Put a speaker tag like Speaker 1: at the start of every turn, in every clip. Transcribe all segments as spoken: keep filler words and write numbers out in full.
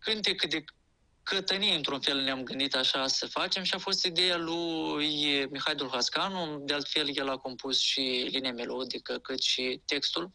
Speaker 1: cântec de cătănie, într-un fel, ne-am gândit așa să facem și a fost ideea lui Mihai Dulhascanu, de altfel el a compus și linia melodică, cât și textul.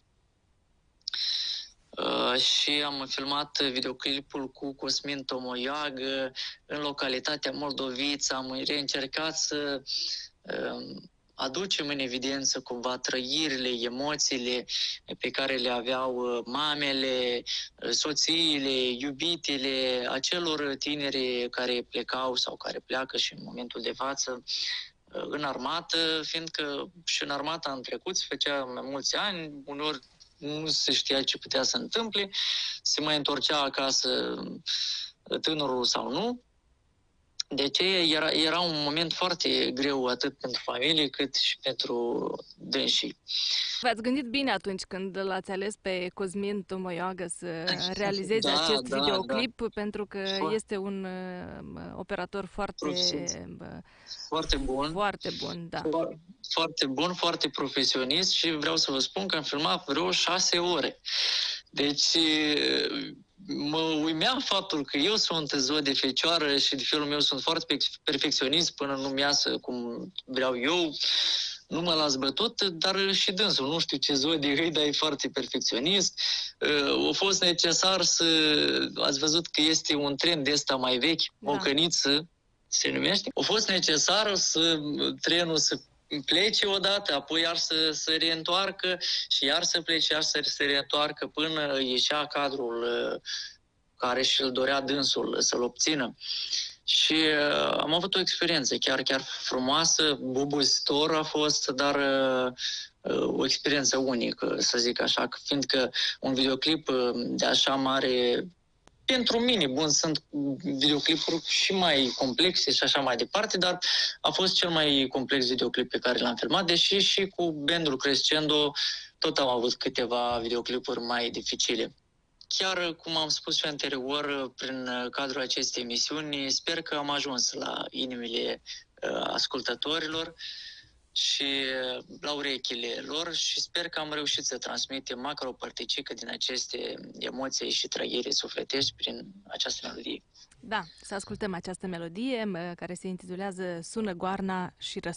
Speaker 1: Uh, și am filmat videoclipul cu Cosmin Tomoiagă în localitatea Moldovița. Am reîncercat să uh, aducem în evidență cumva trăirile, emoțiile pe care le aveau mamele, soțiile, iubitele acelor tineri care plecau sau care pleacă și în momentul de față în armată, fiindcă și în armată în trecut se făcea mai mulți ani, uneori nu se știa ce putea să întâmple, se mai întorcea acasă tânărul sau nu. De aceea era, era un moment foarte greu atât pentru familie cât și pentru dânsii.
Speaker 2: V-ați gândit bine atunci când l-ați ales pe Cosmin Tomoiagă să realizeze
Speaker 1: da,
Speaker 2: acest
Speaker 1: da,
Speaker 2: videoclip,
Speaker 1: da.
Speaker 2: pentru că
Speaker 1: Foarte
Speaker 2: este un uh, operator foarte,
Speaker 1: foarte bun.
Speaker 2: Foarte bun, da.
Speaker 1: Foarte bun, foarte profesionist și vreau să vă spun că am filmat vreo șase ore. Deci mă uimea faptul că eu sunt zod de fecioară și de felul meu sunt foarte perfecționist până nu-mi iasă cum vreau eu. Nu mă las bătut, dar și dânsul, nu știu ce zodie îi, dar e foarte perfecționist. A fost necesar să... Ați văzut că este un tren de ăsta mai vechi, da. O căniță se numește. A fost necesar să trenul să plece odată, apoi iar să se reîntoarcă și iar să plece, iar să se reîntoarcă până ieșea cadrul care și-l dorea dânsul să-l obțină. Și uh, am avut o experiență chiar, chiar frumoasă, bubuzitor a fost, dar uh, o experiență unică, să zic așa, fiindcă un videoclip de așa mare, pentru mine, bun, sunt videoclipuri și mai complexe și așa mai departe, dar a fost cel mai complex videoclip pe care l-am filmat, deși și cu bandul Crescendo tot am avut câteva videoclipuri mai dificile. Chiar, cum am spus și anterior, prin cadrul acestei emisiuni, sper că am ajuns la inimile uh, ascultătorilor și la urechile lor și sper că am reușit să transmitem măcar o părticică din aceste emoții și trăiri sufletești prin această melodie.
Speaker 2: Da, să ascultăm această melodie care se intitulează Sună goarna și răspunde.